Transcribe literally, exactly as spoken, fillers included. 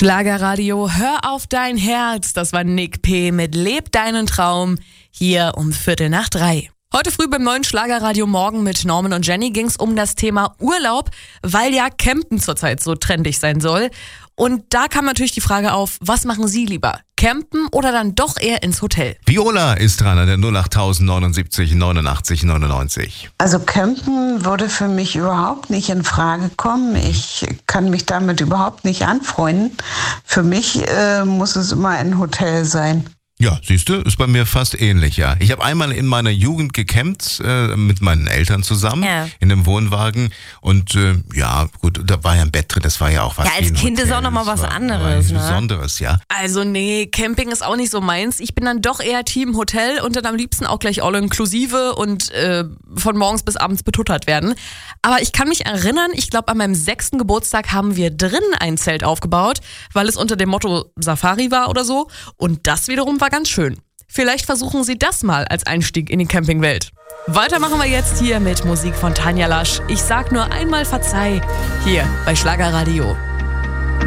Schlagerradio, hör auf dein Herz. Das war Nick P. mit Leb deinen Traum, hier um Viertel nach drei. Heute früh beim neuen Schlagerradio Morgen mit Norman und Jenny ging es um das Thema Urlaub, weil ja Campen zurzeit so trendig sein soll. Und da kam natürlich die Frage auf, was machen Sie lieber? Campen oder dann doch eher ins Hotel? Viola ist dran an der null acht neunundsiebzig neunundachtzig neunundneunzig. Also Campen würde für mich überhaupt nicht in Frage kommen. Ich kann mich damit überhaupt nicht anfreunden. Für mich äh, muss es immer ein Hotel sein. Ja, siehst du, ist bei mir fast ähnlich, ja. Ich habe einmal in meiner Jugend gecampt, äh, mit meinen Eltern zusammen, Ja. in einem Wohnwagen. Und äh, ja, gut, da war ja ein Bett drin, das war ja auch was. Ja, als wie ein Kind ist Hotel. auch noch mal Das was war- anderes, war was ne? Besonderes, ja. Also nee, Camping ist auch nicht so meins. Ich bin dann doch eher Team Hotel und dann am liebsten auch gleich all inklusive und äh, von morgens bis abends betuttert werden. Aber ich kann mich erinnern, ich glaube an meinem sechsten Geburtstag haben wir drinnen ein Zelt aufgebaut, weil es unter dem Motto Safari war oder so. Und das wiederum war ganz schön. Vielleicht versuchen Sie das mal als Einstieg in die Campingwelt. Weiter machen wir jetzt hier mit Musik von Tanja Lasch. Ich sag nur einmal Verzeih, hier bei Schlagerradio.